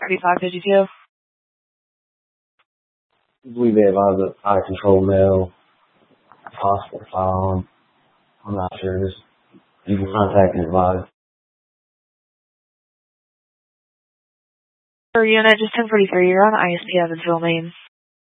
3552. I believe they have either out of control mail, possible file. I'm not sure. Just you can contact and advise. For unit, just 1043, you're on ISP Evansville, Maine.